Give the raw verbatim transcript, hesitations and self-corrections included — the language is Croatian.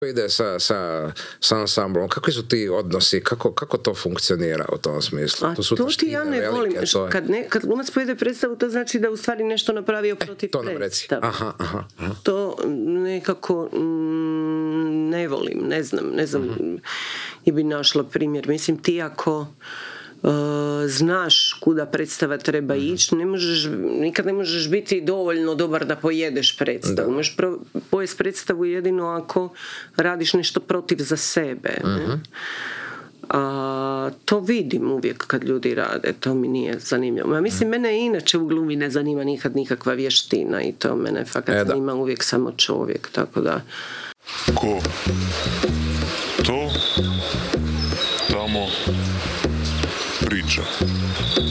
ide sa, sa, sa ansamblom? Kakvi su ti odnosi? Kako, kako to funkcionira u tom smislu? A to su to ti ja ne velike, volim. to je... Kad, ne, kad glumac pojede predstavu, to znači da u stvari nešto napravio protiv e, to nam reci. predstave. Aha, aha, aha. To nekako mm, ne volim, ne znam, ne znam. Uh-huh. I bi našla primjer. Mislim, ti ako Uh, znaš kuda predstava treba uh-huh. ići, ne možeš, nikad ne možeš biti dovoljno dobar da pojedeš predstavu. Da. Možeš pro, pojesti predstavu jedino ako radiš nešto protiv za sebe. Uh-huh. Ne? A, to vidim uvijek kad ljudi rade, to mi nije zanimljivo. Ma, mislim, uh-huh. mene inače u glumi ne zanima nikad nikakva vještina i to mene fakat e, zanima uvijek samo čovjek, tako da... Ko? To? Tamo? Priča.